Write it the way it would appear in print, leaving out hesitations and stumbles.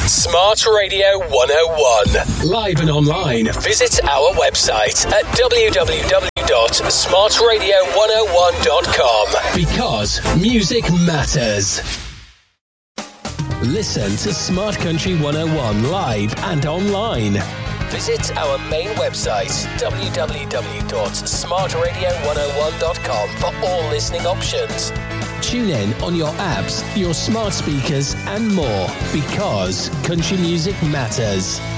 Smart Radio 101. Live and online. Visit our website at www.smartradio101.com. Because music matters. Listen to Smart Country 101 live and online. Visit our main website, www.smartradio101.com, for all listening options. Tune in on your apps, your smart speakers, and more, because country music matters.